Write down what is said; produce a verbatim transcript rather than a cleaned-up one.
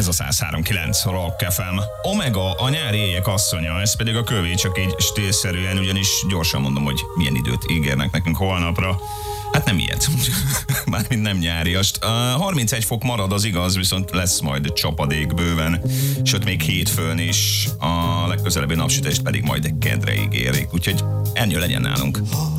Ez a száz három kilenc Rock ef em. Omega, a nyári éjek asszonya, ez pedig a kövé, csak így stílszerűen, ugyanis gyorsan mondom, hogy milyen időt ígérnek nekünk holnapra. Hát nem ilyet. Mármint nem nyáriast. Uh, harmincegy fok marad, az igaz, viszont lesz majd csapadék bőven, sőt még hétfőn is. A legközelebbi napsütést pedig majd kedre ígérik. Úgyhogy ennyi legyen nálunk.